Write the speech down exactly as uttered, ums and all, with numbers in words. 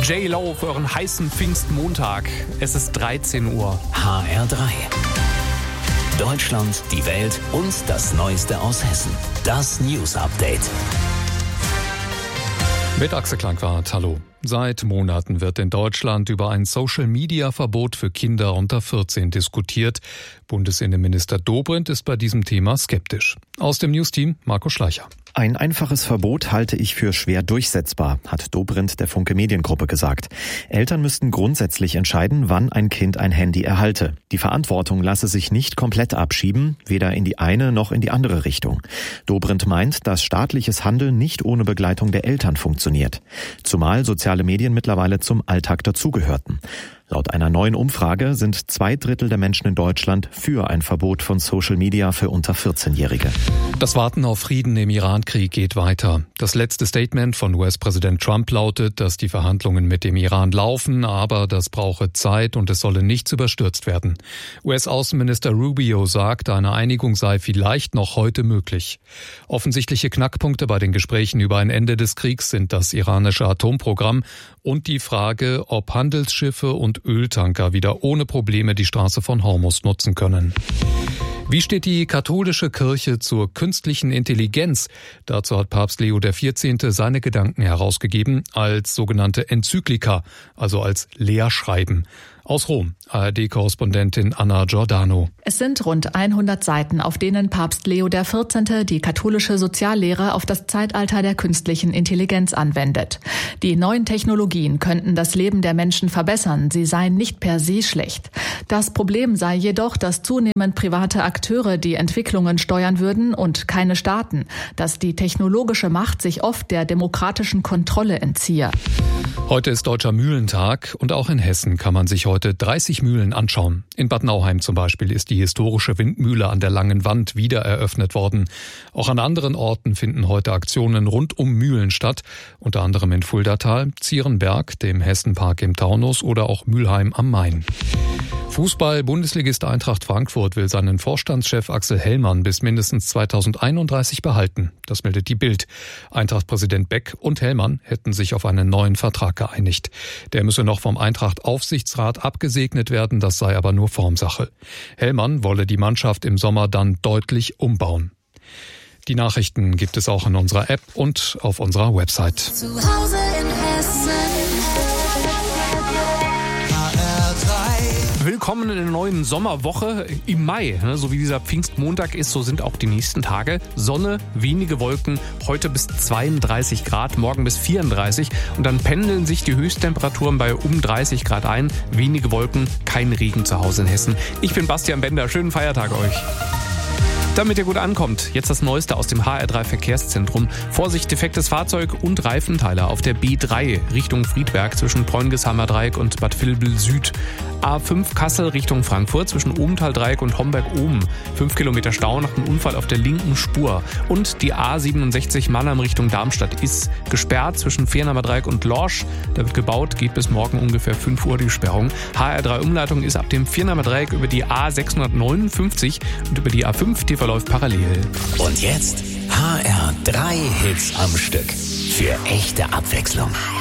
J-Lo für euren heißen Pfingstmontag. Es ist dreizehn Uhr. H R drei. Deutschland, die Welt und das Neueste aus Hessen. Das News Update. Mit Axel Klangwart, hallo. Seit Monaten wird in Deutschland über ein Social-Media-Verbot für Kinder unter vierzehn diskutiert. Bundesinnenminister Dobrindt ist bei diesem Thema skeptisch. Aus dem News-Team Marco Schleicher. Ein einfaches Verbot halte ich für schwer durchsetzbar, hat Dobrindt der Funke Mediengruppe gesagt. Eltern müssten grundsätzlich entscheiden, wann ein Kind ein Handy erhalte. Die Verantwortung lasse sich nicht komplett abschieben, weder in die eine noch in die andere Richtung. Dobrindt meint, dass staatliches Handeln nicht ohne Begleitung der Eltern funktioniert. Zumal soziale Medien mittlerweile zum Alltag dazugehörten. Laut einer neuen Umfrage sind zwei Drittel der Menschen in Deutschland für ein Verbot von Social Media für unter vierzehnjährige. Das Warten auf Frieden im Iran-Krieg geht weiter. Das letzte Statement von U S-Präsident Trump lautet, dass die Verhandlungen mit dem Iran laufen, aber das brauche Zeit und es solle nichts überstürzt werden. U S-Außenminister Rubio sagt, eine Einigung sei vielleicht noch heute möglich. Offensichtliche Knackpunkte bei den Gesprächen über ein Ende des Kriegs sind das iranische Atomprogramm und die Frage, ob Handelsschiffe und Öltanker wieder ohne Probleme die Straße von Hormuz nutzen können. Wie steht die katholische Kirche zur künstlichen Intelligenz? Dazu hat Papst Leo der vierzehnte seine Gedanken herausgegeben als sogenannte Enzyklika, also als Lehrschreiben. Aus Rom, A R D-Korrespondentin Anna Giordano. Es sind rund hundert Seiten, auf denen Papst Leo der vierzehnte die katholische Soziallehre auf das Zeitalter der künstlichen Intelligenz anwendet. Die neuen Technologien könnten das Leben der Menschen verbessern, sie seien nicht per se schlecht. Das Problem sei jedoch, dass zunehmend private Akteure die Entwicklungen steuern würden und keine Staaten, dass die technologische Macht sich oft der demokratischen Kontrolle entziehe. Heute ist Deutscher Mühlentag und auch in Hessen kann man sich heute dreißig Mühlen anschauen. In Bad Nauheim zum Beispiel ist die historische Windmühle an der Langen Wand wieder eröffnet worden. Auch an anderen Orten finden heute Aktionen rund um Mühlen statt, unter anderem in Fuldatal, Zierenberg, dem Hessenpark im Taunus oder auch Mülheim am Main. Fußball-Bundesligist Eintracht Frankfurt will seinen Vorstandschef Axel Hellmann bis mindestens zweitausendeinunddreißig behalten. Das meldet die Bild. Eintracht-Präsident Beck und Hellmann hätten sich auf einen neuen Vertrag geeinigt. Der müsse noch vom Eintracht-Aufsichtsrat abgesegnet werden, das sei aber nur Formsache. Hellmann wolle die Mannschaft im Sommer dann deutlich umbauen. Die Nachrichten gibt es auch in unserer App und auf unserer Website. Zu Hause in Hessen. Willkommen in der neuen Sommerwoche im Mai. So wie dieser Pfingstmontag ist, so sind auch die nächsten Tage. Sonne, wenige Wolken, heute bis zweiunddreißig Grad, morgen bis vierunddreißig. Und dann pendeln sich die Höchsttemperaturen bei um dreißig Grad ein. Wenige Wolken, kein Regen zu Hause in Hessen. Ich bin Bastian Bender, schönen Feiertag euch. Damit ihr gut ankommt, jetzt das Neueste aus dem H R drei Verkehrszentrum. Vorsicht, defektes Fahrzeug und Reifenteile auf der B drei Richtung Friedberg zwischen Preungesheimer Dreieck und Bad Vilbel Süd. A fünf Kassel Richtung Frankfurt zwischen Obenthal-Dreieck und Homberg-Oben. Fünf Kilometer Stau nach dem Unfall auf der linken Spur. Und die A siebenundsechzig Mannheim Richtung Darmstadt ist gesperrt zwischen Fehrenheimer Dreieck und Lorsch. Da wird gebaut, geht bis morgen ungefähr fünf Uhr die Sperrung. H R drei Umleitung ist ab dem Fehrenheimer Dreieck über die A sechshundertneunundfünfzig und über die A fünf, die verläuft parallel. Und jetzt H R drei Hits am Stück. Für echte Abwechslung.